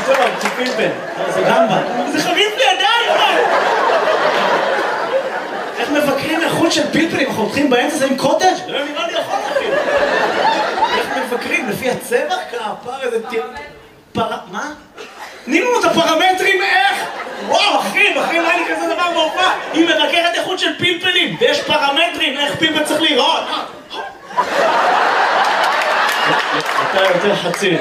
טוב, זה פלפל. זה גמבה. זה חריף לי עדיין! איך מבקרים איכות של פלפלים? אנחנו הולכים באמצע זה עם קוטג'? לא נראה לי יכול אפילו. איך מבקרים? לפי הצבע? כפר איזה מה? תני לנו את הפרמטרים איך? וואו, אחי, לא היה לי כזה דבר בהופעה. היא מבקרת איכות של פלפלים, ויש פרמטרים איך פלפל צריך להיראות. אתה יותר חצי.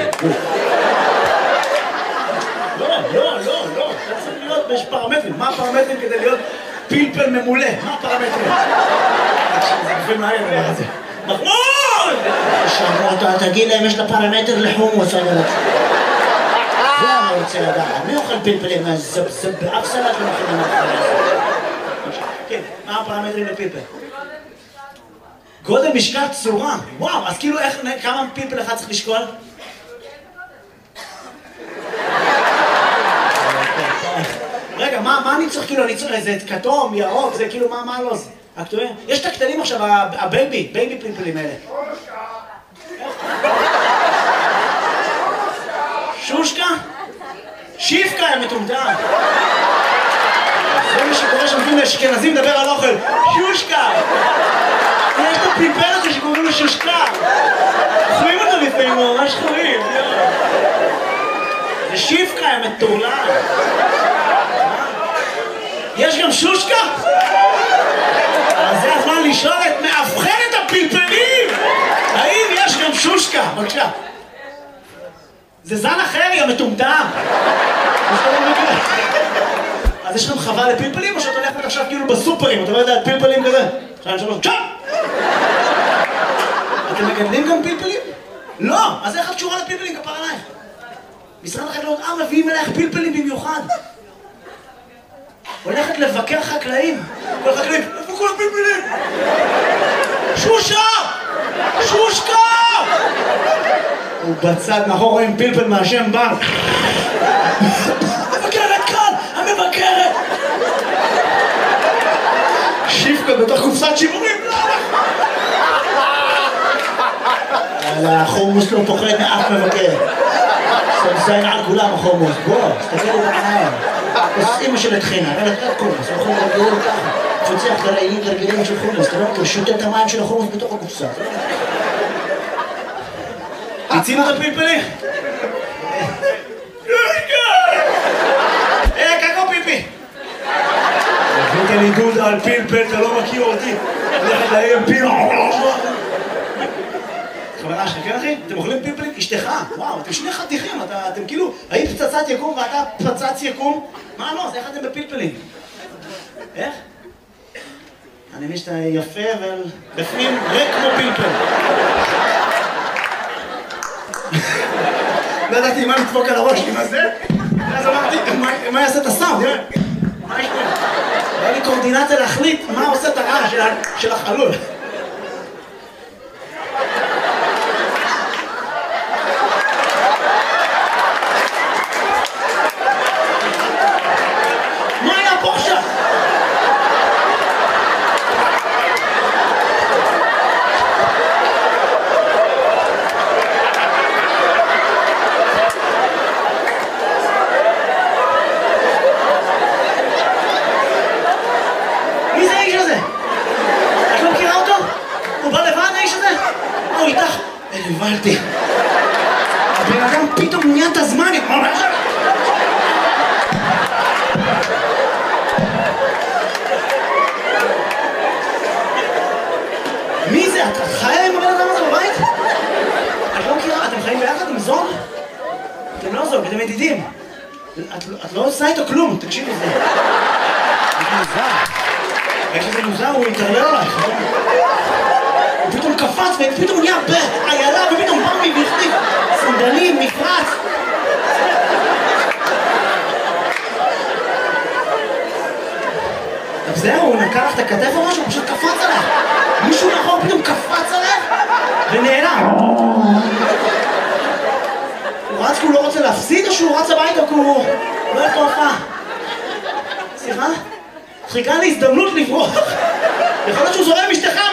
לא. אתה צריך להיות, יש פרמטרים. מה הפרמטרים כדי להיות פלפל ממולא? מה הפרמטרים? זה גופים מהר הדבר הזה. מחמוד! אתה תגיד להם יש לה פרמטר לחומוס, אני רוצה. זה אני רוצה לדעת. מי אוכל פלפלים? זה באף סלט לא מכינים מהחלה הזאת. כן, מה הפרמטרים לפלפל? גודל, משקל, צורה. וואו, אז כאילו כמה פלפל אחד צריך לשקול? רגע, מה אני צריך כאילו? אני צריך איזה כתום, ירוק, זה כאילו מה לא זה? הכתובים? יש את הקטנים עכשיו, הבייבי פלפלים האלה. שושקה? שיפקה הם מטומטם. זה מה שקורה שמתאים לאשכנזים לדבר על אוכל. שושקה! יש את הפלפל הזה שקוראים לו שושקה. אוכלים אותו לפעמים, הוא ממש חורים. זה שיפקה הם מטורלל. יש גם שושקה? אז זה הזמן לשאול את מאבחנת הפלפלים! האם יש גם שושקה? בבקשה. זה זן אחר, יא מטומטם! אז יש לכם חווה לפלפלים או שאת הולכת עכשיו כאילו בסופרים? אתה לא יודע, פלפלים כזה? 2, 3, צ'אפ! אתם מגדלים גם פלפלים? לא! אז איך את קשורה לפלפלים? כפר עלייך. משרד החקלאות מביאים אלייך פלפלים במיוחד. הולכת לבקר חקלאים. כל חקלאים, איפה כל הפלפלים? שושה! שושקה! הוא בצד מאחור רואים פלפל מהשם בנק. המבקרת כאן! המבקרת! שיפקה בתוך קופסת שימורים. החומוס לא פוחד מאף מבקר. סמזיין על כולם החומוס. בוא, תסתכל את העיניים. אז אמא של התחינה, אבל אתה קומוס, הוא יכול להגדיר ככה. תפצח גרעינים גרגילים של חומוס, אתה לא מכיר, שותה את המים של החומוס בתוך הקופסה. הצינו את הפלפלים? קקו פיפי! הבאת לי דודה על פלפל, אתה לא מכיר אותי. הולכת להם פיל. חברה שלך, כן אחי? אתם אוכלים פלפלים? אשתך? וואו, אתם שני חתיכים, אתם כאילו, היית פצצת יקום ואתה פצץ יקום? מה לא? אז איך אתם בפלפלים? איך? אני מבין שאתה יפה ובפנים ריק כמו פלפל. לא ידעתי מה לדפוק על הראש עם הזה, ואז אמרתי, מה יעשה את הסאונד? מה יש פה? היה לי קורדינציה להחליט מה עושה את הרעש של החלול. מה היה פה עכשיו? מי זה האיש הזה? את לא מכירה אותו? הוא בא לבד האיש הזה? הוא איתך? הבנתי. הבן אדם פתאום נהיה את הזמן. מי זה? את חיה עם הבן אדם הזה בבית? את לא מכירה? אתם חיים ביחד עם זוג? אתם לא זוג, אתם ידידים. את לא עושה איתו כלום, תקשיבי לזה. זה מוזר. יש איזה מוזר, הוא יתערלל עלייך. הוא פתאום קפץ ופתאום נהיה איילה ופתאום בא מבחליף. סנדלים, מפרץ. זהו, הוא נקע לך את הכתף או משהו, הוא פשוט קפץ עליך. מישהו נכון פתאום קפץ עליך ונעלם. הוא רץ כי הוא לא רוצה להפסיד או שהוא רץ הביתה כי הוא לא הולך להופעה? סליחה? חיכה להזדמנות לברוח. יכול להיות שהוא זורם עם אשתך